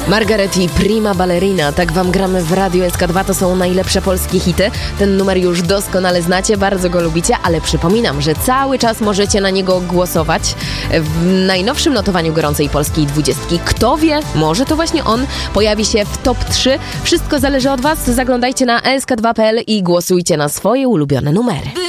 Margaret i Prima Ballerina, tak wam gramy w Radiu SK2, to są najlepsze polskie hity. Ten numer już doskonale znacie, bardzo go lubicie, ale przypominam, że cały czas możecie na niego głosować w najnowszym notowaniu gorącej polskiej 20. Kto wie, może to właśnie on pojawi się w top 3. Wszystko zależy od was, zaglądajcie na sk2.pl i głosujcie na swoje ulubione numery.